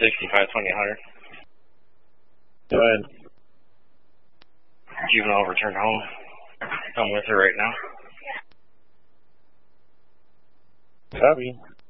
65-2000. Go ahead. Juvenile returned home. I'm with her right now. Copy.